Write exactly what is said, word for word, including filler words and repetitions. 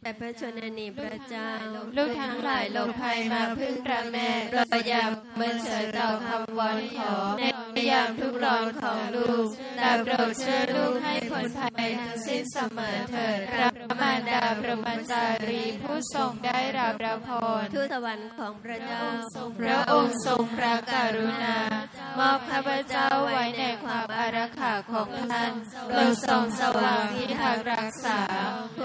แต่พระชนนีพระเจ้าลูกทั้งหลายหลบภัยมาพึ่งพระแม่โปรดอย่าเมินเฉยต่อคำวอนขอในยามทุกข์ร้อนของลูกแต่โปรดช่วยลูกให้พ้นภัยทั้งสิ้นเสมอเถิดพระมารดาพระมัญจารีผู้ทรงได้รับพระพรทูตสวรรค์ของพระเจ้าพระองค์ทรงพระกรุณามอบข้าพเจ้าไว้ในความอารักขาของท่านโปรดทรงสว่างที่ทักรักษา